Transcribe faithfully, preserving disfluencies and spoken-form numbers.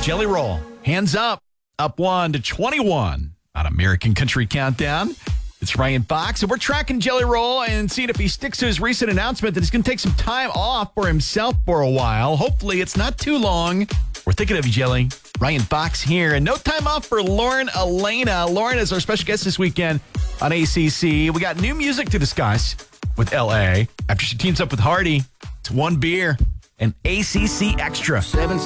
Jelly Roll. Hands up. Up one to twenty-one on American Country Countdown. It's Ryan Fox, and we're tracking Jelly Roll and seeing if he sticks to his recent announcement that he's going to take some time off for himself for a while. Hopefully, it's not too long. We're thinking of you, Jelly. Ryan Fox here, and no time off for Lauren Elena. Lauren is our special guest this weekend on A C C. We got new music to discuss with L A after she teams up with Hardy. It's one beer and A C C Extra. Seven